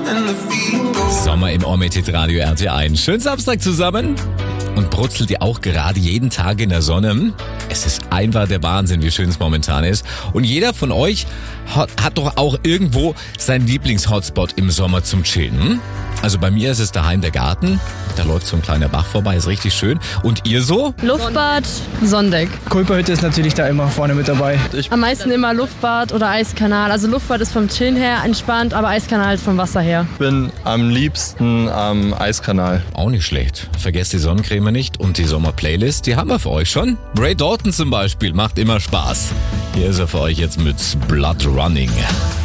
Sommer im Ohr-Mit Radio RT1. Schönen Samstag zusammen. Und brutzelt ihr auch gerade jeden Tag in der Sonne? Es ist einfach der Wahnsinn, wie schön es momentan ist. Und jeder von euch hat doch auch irgendwo seinen Lieblings-Hotspot im Sommer zum Chillen. Also bei mir ist es daheim der Garten. Da läuft so ein kleiner Bach vorbei, ist richtig schön. Und ihr so? Luftbad, Sonnendeck. Kulperhütte ist natürlich da immer vorne mit dabei. Am meisten immer Luftbad oder Eiskanal. Also Luftbad ist vom Chillen her entspannt, aber Eiskanal ist vom Wasser her. Ich bin am liebsten am Eiskanal. Auch nicht schlecht. Vergesst die Sonnencreme nicht und die Sommer-Playlist, die haben wir für euch schon. Ray Dalton zum Beispiel, macht immer Spaß. Hier ist er für euch jetzt mit Blood Running.